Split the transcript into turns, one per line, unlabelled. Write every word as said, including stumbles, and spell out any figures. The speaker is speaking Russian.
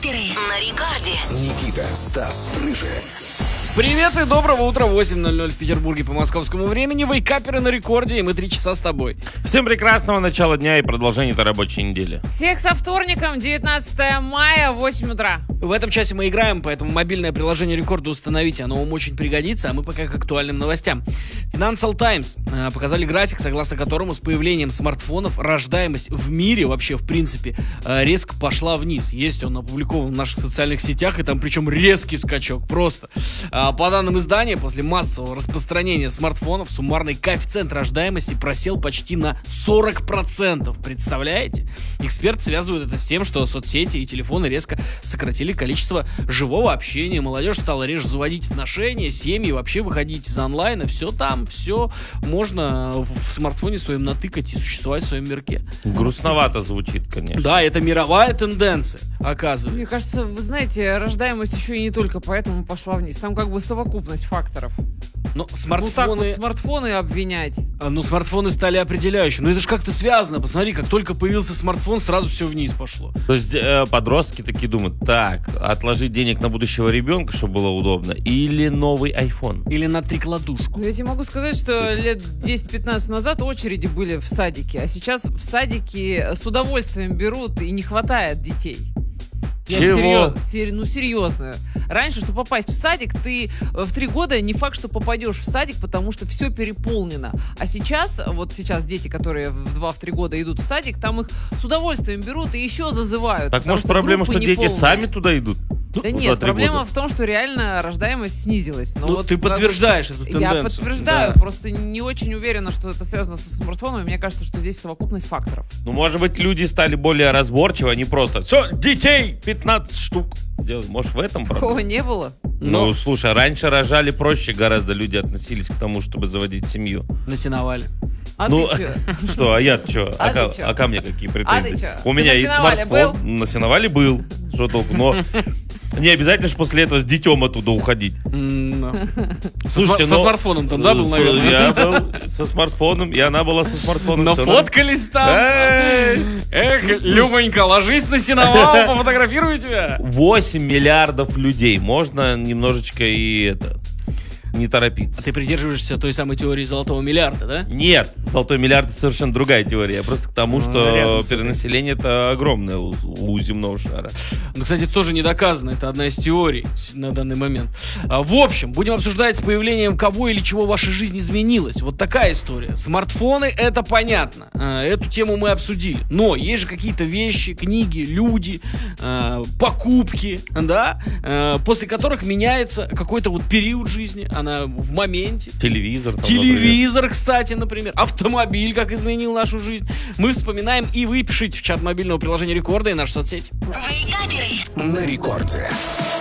Вейкаперы на рекорде.
Никита, Стас, Рыжий.
Привет и доброго утра, восемь ноль ноль в Петербурге по московскому времени. Вейкаперы на рекорде, и мы три часа с тобой.
Всем прекрасного начала дня и продолжения этой рабочей недели.
Всех со вторником, девятнадцатое мая, восемь утра.
В этом часе мы играем, поэтому мобильное приложение рекорда установите, оно вам очень пригодится, а мы пока к актуальным новостям. Financial Times э, показали график, согласно которому с появлением смартфонов рождаемость в мире, вообще в принципе, э, резко пошла вниз. Есть он опубликован в наших социальных сетях, и там причем резкий скачок, просто. Э, по данным издания, после массового распространения смартфонов суммарный коэффициент рождаемости просел почти на сорок процентов, представляете? Эксперты связывают это с тем, что соцсети и телефоны резко сократили количество живого общения, молодежь стала реже заводить отношения, семьи, вообще выходить из онлайна, все там, все можно в смартфоне своем натыкать и существовать в своем мирке.
Грустновато звучит, конечно.
Да, это мировая тенденция, оказывается.
Мне кажется, вы знаете, рождаемость еще и не только поэтому пошла вниз. Там как бы совокупность факторов.
Но
Ну так
смартфоны...
вот смартфоны обвинять.
А, Ну, смартфоны стали определяющим. Но это же как-то связано. Посмотри, как только появился смартфон, сразу все вниз пошло.
То есть э, подростки такие думают, так, отложить денег на будущего ребенка, чтобы было удобно, или новый iPhone?
Или на трикладушку.
Ну, я тебе могу сказать, что лет десять-пятнадцать назад очереди были в садике, а сейчас в садике с удовольствием берут и не хватает детей. Я
Чего?
серьез- сер- ну, серьезно. Раньше, чтобы попасть в садик, ты э, в три года не факт, что попадешь в садик, потому что все переполнено. А сейчас, вот сейчас дети, которые в два-три года идут в садик, там их с удовольствием берут и еще зазывают.
Так
потому
может проблема,
группы
что дети
неполные.
сами туда идут?
Да
Ну,
нет,
два-три
проблема
года.
в том, что реально рождаемость снизилась. Но
Ну,
вот
ты
как бы-
подтверждаешь эту тенденцию.
Я подтверждаю,
Да.
просто не очень уверена, что это связано со смартфонами. Мне кажется, что здесь совокупность факторов.
Ну, может быть, люди стали более разборчивы, они просто, все, детей пятнадцать штук делают. Может, в этом
Такого
проблема?
не было.
Ну,
Но-
слушай, раньше рожали проще гораздо, люди относились к тому, чтобы заводить семью.
Насиновали.
А
Ну,
ты чё?
Что, а я что?
А
А,
ты
ка-
чё?
а ко мне какие
А
претензии?
ты чё?
У
Ты
меня
на
есть
сеновале
смартфон. На сеновале был. Что толку? Но не обязательно же после этого с детем оттуда уходить.
М, ну.
Слушайте,
Со со
но-
смартфоном там, да, был,
С-
наверное?
Я был со смартфоном, и она была со смартфоном.
Но
Всё
фоткались там.
Эй!
Эх, Любонька, ложись на сеновал, пофотографирую тебя.
восемь миллиардов людей. Можно немножечко и это... Не
А
торопиться.
ты придерживаешься той самой теории золотого миллиарда, да?
Нет, золотой миллиард это совершенно другая теория. Я просто к тому,
Ну,
что
рядом с этой.
перенаселение это огромное у, у земного шара.
Ну, кстати, тоже не доказано. Это одна из теорий с- на данный момент. А, в общем, будем обсуждать с появлением кого или чего в вашей жизни изменилось. Вот такая история. Смартфоны, это понятно. А, эту тему мы обсудили. Но есть же какие-то вещи, книги, люди, а, покупки, да, а, после которых меняется какой-то вот период жизни. Она в моменте.
Телевизор. Там,
Телевизор, кстати, например. Автомобиль, как изменил нашу жизнь. Мы вспоминаем, и вы пишите в чат мобильного приложения рекорда и нашу соцсеть.
Вейкаперы.
На рекорде.